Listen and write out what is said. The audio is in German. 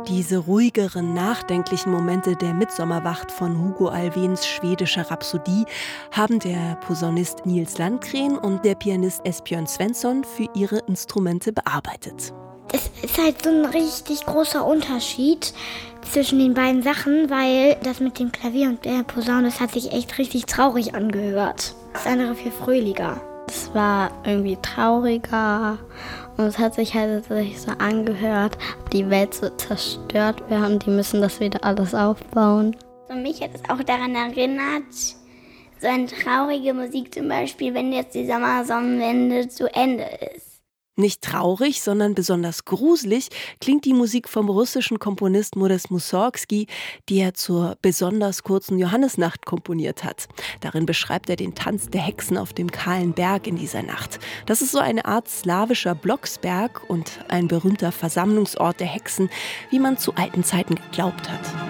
Diese ruhigeren, nachdenklichen Momente der Mitsommerwacht von Hugo Alfvéns schwedischer Rhapsodie haben der Posaunist Nils Landgren und der Pianist Esbjörn Svensson für ihre Instrumente bearbeitet. Es ist halt so ein richtig großer Unterschied zwischen den beiden Sachen, weil das mit dem Klavier und der Posaune, das hat sich echt richtig traurig angehört. Das andere viel fröhlicher. Es war irgendwie trauriger und es hat sich halt so angehört, die Welt so zerstört wäre und die müssen das wieder alles aufbauen. So, mich hat es auch daran erinnert, so eine traurige Musik zum Beispiel, wenn jetzt die Sommersonnenwende zu Ende ist. Nicht traurig, sondern besonders gruselig klingt die Musik vom russischen Komponist Modest Mussorgski, die er zur besonders kurzen Johannisnacht komponiert hat. Darin beschreibt er den Tanz der Hexen auf dem kahlen Berg in dieser Nacht. Das ist so eine Art slawischer Blocksberg und ein berühmter Versammlungsort der Hexen, wie man zu alten Zeiten geglaubt hat.